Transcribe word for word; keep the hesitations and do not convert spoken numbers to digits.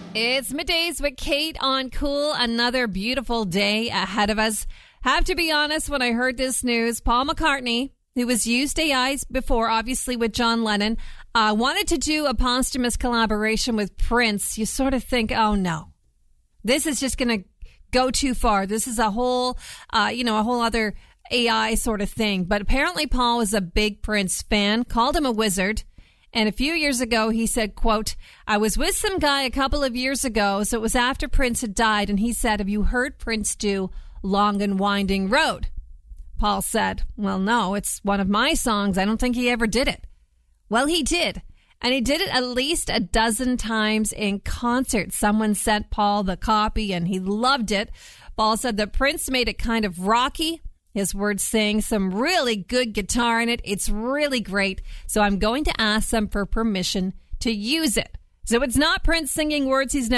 It's middays with Kate on Cool. Another beautiful day ahead of us. Have to be honest, when I heard this news, Paul McCartney, who has used A Is before, obviously with John Lennon, uh, wanted to do a posthumous collaboration with Prince. You sort of think, oh no, this is just going to go too far. This is a whole, uh, you know, a whole other A I sort of thing. But apparently Paul was a big Prince fan, called him a wizard. And a few years ago, he said, quote, I was with some guy a couple of years ago, so it was after Prince had died, and he said, have you heard Prince do Long and Winding Road? Paul said, well, no, it's one of my songs. I don't think he ever did it. Well, he did. And he did it at least a dozen times in concert. Someone sent Paul the copy, and he loved it. Paul said that Prince made it kind of rocky. His words saying some really good guitar in it. It's really great. So I'm going to ask them for permission to use it. So it's not Prince singing words he's never